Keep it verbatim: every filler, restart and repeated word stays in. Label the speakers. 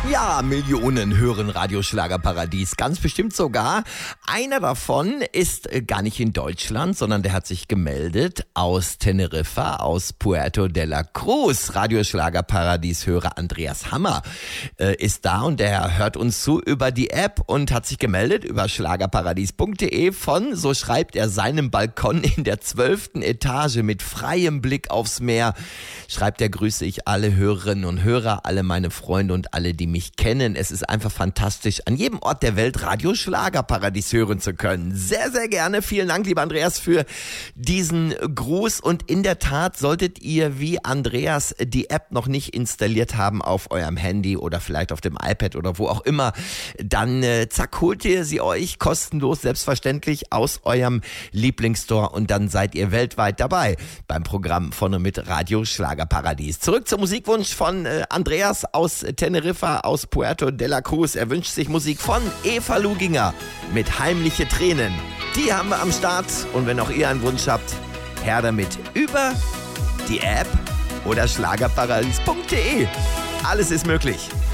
Speaker 1: Ja, Millionen hören Radio Schlagerparadies, ganz bestimmt sogar. Einer davon ist gar nicht in Deutschland, sondern der hat sich gemeldet aus Teneriffa, aus Puerto de la Cruz. Radio Schlagerparadies-Hörer Andreas Hammer äh, ist da und der hört uns zu über die App und hat sich gemeldet über schlagerparadies punkt de von, so schreibt er, seinem Balkon in der zwölften Etage mit freiem Blick aufs Meer. Schreibt er, grüße ich alle Hörerinnen und Hörer, alle meine Freunde und alle, die mich kennen. Es ist einfach fantastisch, an jedem Ort der Welt Radio Schlagerparadies hören zu können. Sehr, sehr gerne. Vielen Dank, lieber Andreas, für diesen Gruß. Und in der Tat, solltet ihr wie Andreas die App noch nicht installiert haben auf eurem Handy oder vielleicht auf dem iPad oder wo auch immer, dann äh, zack, holt ihr sie euch kostenlos, selbstverständlich, aus eurem Lieblingsstore und dann seid ihr weltweit dabei beim Programm von und mit Radio Schlagerparadies. Zurück zum Musikwunsch von äh, Andreas aus Teneriffa, aus Puerto de la Cruz. Er wünscht sich Musik von Eva Luginger mit Heimliche Tränen. Die haben wir am Start. Und wenn auch ihr einen Wunsch habt, her damit über die App oder schlagerparadies punkt de. Alles ist möglich.